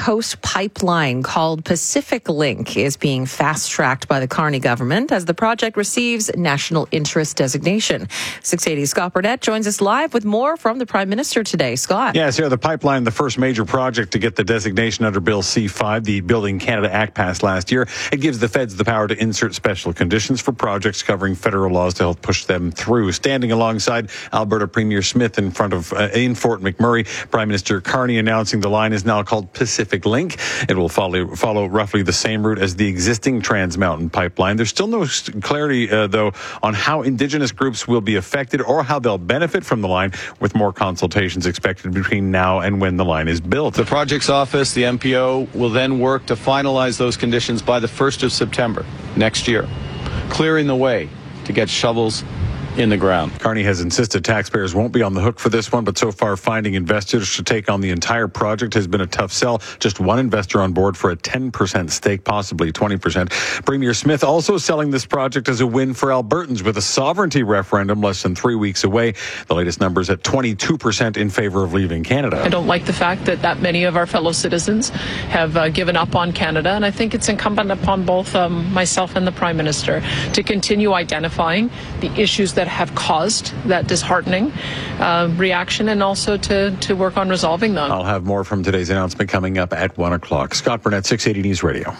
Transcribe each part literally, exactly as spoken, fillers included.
Coast pipeline called Pacific Link is being fast-tracked by the Carney government as the project receives national interest designation. six eighty Scott Burnett joins us live with more from the Prime Minister today. Scott. Yes, yeah, the pipeline, the first major project to get the designation under Bill C five, the Building Canada Act passed last year. It gives the feds the power to insert special conditions for projects covering federal laws to help push them through. Standing alongside Alberta Premier Smith in front of uh, in Fort McMurray, Prime Minister Carney announcing the line is now called Pacific Link. It will follow follow roughly the same route as the existing Trans Mountain pipeline. There's still no clarity, uh, though, on how Indigenous groups will be affected or how they'll benefit from the line, with more consultations expected between now and when the line is built. The project's office, the M P O, will then work to finalize those conditions by the first of September next year, clearing the way to get shovels in the ground. Carney has insisted taxpayers won't be on the hook for this one, but so far finding investors to take on the entire project has been a tough sell. Just one investor on board for a ten percent stake, possibly twenty percent. Premier Smith also selling this project as a win for Albertans with a sovereignty referendum less than three weeks away. The latest numbers at twenty-two percent in favor of leaving Canada. I don't like the fact that that many of our fellow citizens have uh, given up on Canada, and I think it's incumbent upon both um, myself and the Prime Minister to continue identifying the issues that that have caused that disheartening uh, reaction, and also to, to work on resolving them. I'll have more from today's announcement coming up at one o'clock. Scott Burnett, six eighty News Radio.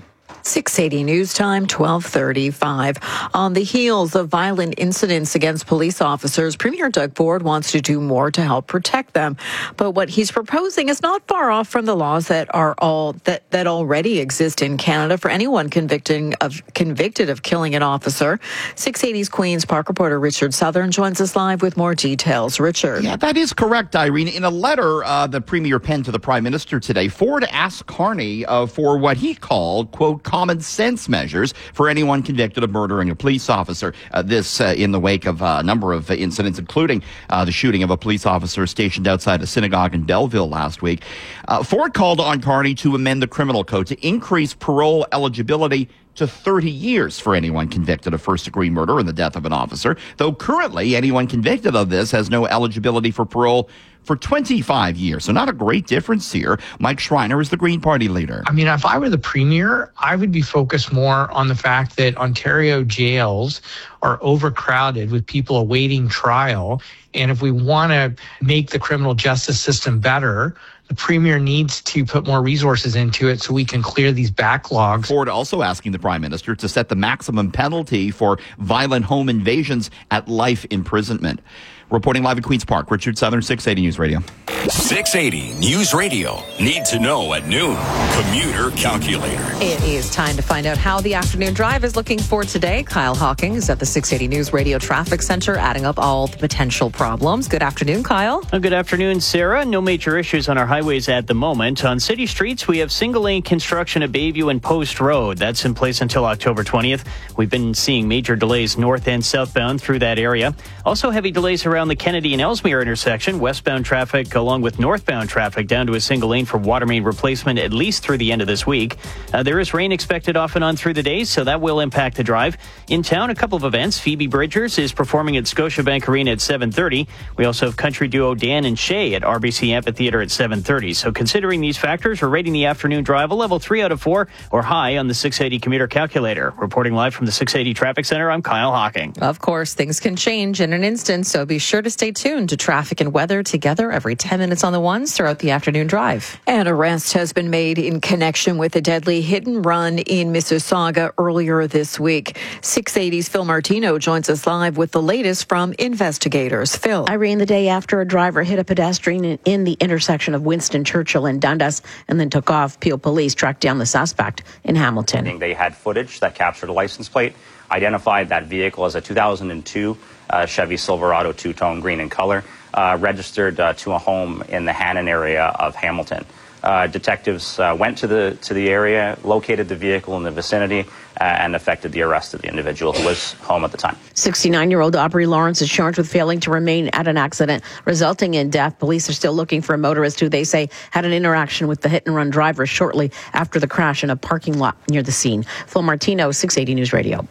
six eighty News Time, twelve thirty-five. On the heels of violent incidents against police officers, Premier Doug Ford wants to do more to help protect them. But what he's proposing is not far off from the laws that are all that, that already exist in Canada for anyone convicted of convicted of killing an officer. six eighty's Queen's Park reporter Richard Southern joins us live with more details. Richard. Yeah, that is correct, Irene. In a letter uh, the Premier penned to the Prime Minister today, Ford asked Carney uh, for what he called, quote, common sense measures for anyone convicted of murdering a police officer. Uh, this uh, in the wake of uh, a number of uh, incidents, including uh, the shooting of a police officer stationed outside a synagogue in Belleville last week. Uh, Ford called on Carney to amend the criminal code to increase parole eligibility to thirty years for anyone convicted of first-degree murder in the death of an officer, though currently anyone convicted of this has no eligibility for parole for twenty-five years. So not a great difference here. Mike Schreiner is the Green Party leader. I mean, if I were the Premier, I would be focused more on the fact that Ontario jails are overcrowded with people awaiting trial. And if we want to make the criminal justice system better, the Premier needs to put more resources into it so we can clear these backlogs. Ford also asking the Prime Minister to set the maximum penalty for violent home invasions at life imprisonment. Reporting live at Queen's Park, Richard Southern, six eighty News Radio. six eighty News Radio. Need to know at noon. Commuter Calculator. It is time to find out how the afternoon drive is looking for today. Kyle Hawking is at the six eighty News Radio Traffic Center, adding up all the potential problems. Good afternoon, Kyle. Good afternoon, Sarah. No major issues on our highways at the moment. On city streets, we have single-lane construction at Bayview and Post Road. That's in place until October twentieth. We've been seeing major delays north and southbound through that area. Also heavy delays around the Kennedy and Ellesmere intersection. Westbound traffic along with northbound traffic down to a single lane for water main replacement at least through the end of this week. Uh, there is rain expected off and on through the days, so that will impact the drive. In town, a couple of events. Phoebe Bridgers is performing at Scotiabank Arena at seven thirty. We also have country duo Dan and Shay at R B C Amphitheater at seven thirty. So considering these factors, we're rating the afternoon drive a level three out of four or high on the six eighty commuter calculator. Reporting live from the six eighty Traffic Center, I'm Kyle Hawking. Of course, things can change in an instant, so be sure to stay tuned to traffic and weather together every ten minutes on the ones throughout the afternoon drive. An arrest has been made in connection with a deadly hit and run in Mississauga earlier this week. six eighty's Phil Martino joins us live with the latest from investigators. Phil. Irene, the day after a driver hit a pedestrian in, in the intersection of Winston Churchill and Dundas and then took off, Peel Police tracked down the suspect in Hamilton. They had footage that captured a license plate, identified that vehicle as a two thousand two uh, Chevy Silverado two-tone green in color, uh, registered uh, to a home in the Hannon area of Hamilton. Uh, detectives uh, went to the to the area, located the vehicle in the vicinity, uh, and effected the arrest of the individual who was home at the time. sixty-nine-year-old Aubrey Lawrence is charged with failing to remain at an accident resulting in death. Police are still looking for a motorist who they say had an interaction with the hit-and-run driver shortly after the crash in a parking lot near the scene. Phil Martino, six eighty News Radio.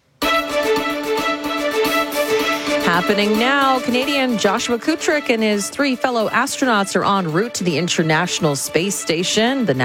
Happening now, Canadian Joshua Kutrick and his three fellow astronauts are en route to the International Space Station. The